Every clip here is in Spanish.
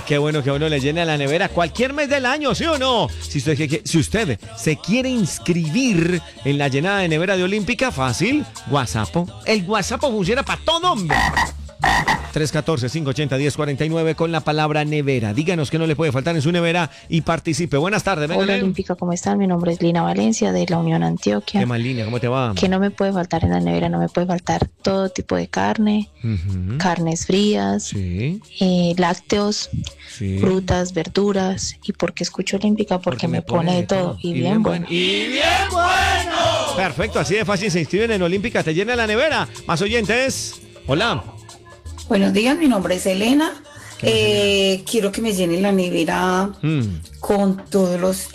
qué bueno que a uno le llene la nevera cualquier mes del año, ¿sí o no? Si usted se quiere inscribir en la llenada de nevera de Olímpica, fácil, WhatsApp. El WhatsApp funciona para todo, hombre. 314-580-1049 con la palabra nevera. Díganos qué no le puede faltar en su nevera y participe. Buenas tardes. Hola, véngale. Olímpica, ¿cómo están? Mi nombre es Lina Valencia de la Unión Antioquia. ¿Qué más, Línea? ¿Cómo te va? Que no me puede faltar en la nevera, no me puede faltar todo tipo de carne, carnes frías, Sí, lácteos, sí. frutas, verduras. ¿Y por qué escucho Olímpica? Porque me pone de todo y bien bueno. ¡Y bien bueno! Perfecto, así de fácil se inscriben en Olímpica. Te llena la nevera. Más oyentes. Hola. Buenos días, mi nombre es Elena. Quiero que me llenen la nevera con todos los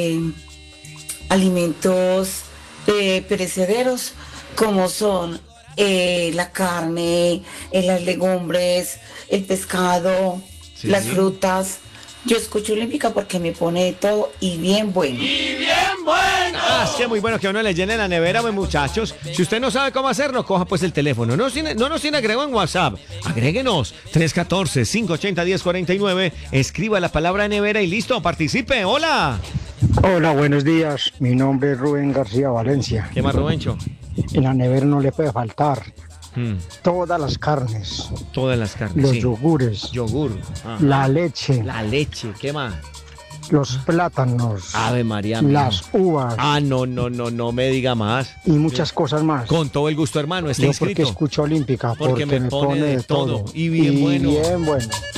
alimentos perecederos, como son la carne, las legumbres, el pescado, Sí. las frutas. Yo escucho Olímpica porque me pone de todo y bien bueno. Ah, es que muy bueno que a uno le llene la nevera, pues, muchachos. Si usted no sabe cómo hacerlo, coja pues el teléfono. No nos tiene agregado en WhatsApp. Agréguenos 314-580-1049. Escriba la palabra nevera y listo, participe. Hola. Hola, buenos días. Mi nombre es Rubén García Valencia. ¿Qué más, Rubencho? En la nevera no le puede faltar todas las carnes, Todas las carnes. los sí. yogures, Yogur. Ajá. la leche, La leche. ¿Qué más? los plátanos, Ave María. las uvas No me diga más. y muchas cosas más. Con todo el gusto, hermano. Está Yo porque inscrito. escucho Olímpica, porque me pone de todo. Y bien bueno. Y bien bueno.